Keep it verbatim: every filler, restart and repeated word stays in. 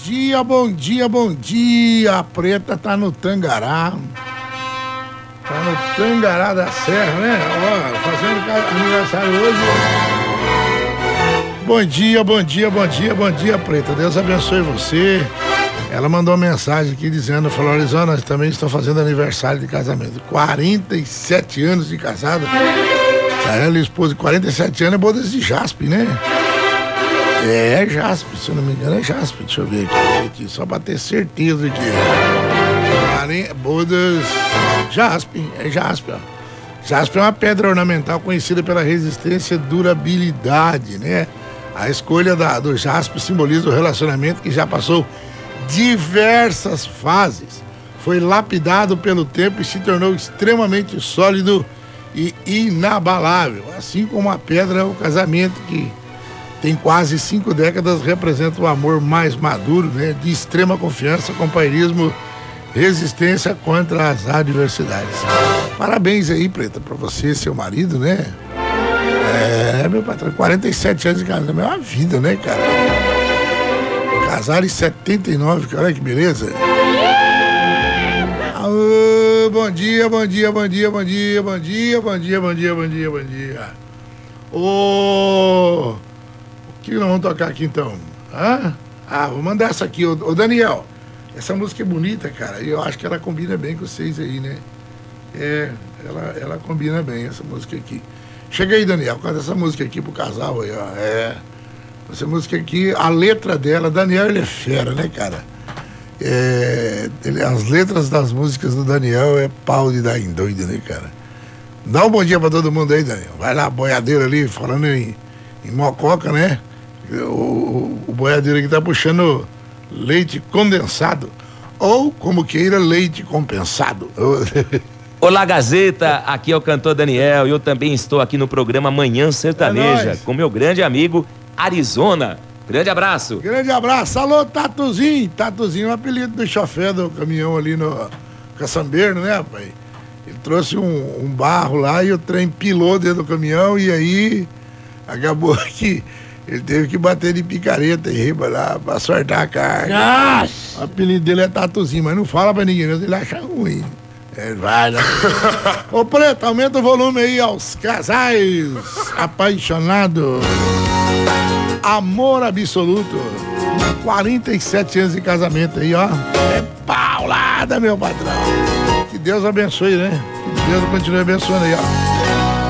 dia, bom dia, bom dia. A Preta tá no Tangará. Tá no Tangará da Serra, né? Ó, fazendo aniversário hoje. Bom dia, bom dia, bom dia, bom dia, Preta. Deus abençoe você. Ela mandou uma mensagem aqui dizendo, falou, Arizona, nós também estou fazendo aniversário de casamento. quarenta e sete anos de casada. A ela, esposa de quarenta e sete anos, é bodas de jaspe, né? É, é jaspe, se eu não me engano, é jaspe. Deixa eu ver aqui, aqui só pra ter certeza que é. Bodas jaspe, é jaspe, ó. Jaspe é uma pedra ornamental conhecida pela resistência e durabilidade, né? A escolha da, do jaspe simboliza o relacionamento que já passou diversas fases. Foi lapidado pelo tempo e se tornou extremamente sólido e inabalável. Assim como a pedra, o casamento que tem quase cinco décadas representa o amor mais maduro, né? De extrema confiança, companheirismo, resistência contra as adversidades. Parabéns aí, Preta, pra você e seu marido, né? É, meu patrão, quarenta e sete anos de casamento, é uma vida, né, cara? Casaram em setenta e nove, olha que beleza. Aô, bom dia, bom dia, bom dia, bom dia, bom dia, bom dia, bom dia, bom dia, bom dia. Ô, o que nós vamos tocar aqui então? Hã? Ah, vou mandar essa aqui, ô, ô Daniel. Essa música é bonita, cara, e eu acho que ela combina bem com vocês aí, né? É, ela, ela combina bem, essa música aqui. Chega aí, Daniel, canta essa música aqui pro casal aí, ó. É, essa música aqui, a letra dela, Daniel, ele é fera, né, cara? É, ele, as letras das músicas do Daniel é pau de dar em doido, né, cara? Dá um bom dia pra todo mundo aí, Daniel. Vai lá, boiadeiro ali, falando em, em mococa, né? O, o, o boiadeiro aqui tá puxando leite condensado. Ou, como queira, leite compensado. Olá, Gazeta, aqui é o cantor Daniel e eu também estou aqui no programa Manhã Sertaneja, é com meu grande amigo Arizona. Grande abraço. Grande abraço. Alô, Tatuzinho. Tatuzinho é o apelido do chofer do caminhão ali no Caçambeiro, né, rapaz? Ele trouxe um, um barro lá e o trem pilou dentro do caminhão e aí acabou que ele teve que bater de picareta em riba lá pra sortar a carga. Nossa! O apelido dele é Tatuzinho, mas não fala pra ninguém, ele acha ruim. É, vai, né? Ô, Preto, aumenta o volume aí aos casais apaixonados. Amor absoluto. quarenta e sete anos de casamento aí, ó. É paulada, meu patrão. Que Deus abençoe, né? Que Deus continue abençoando aí, ó.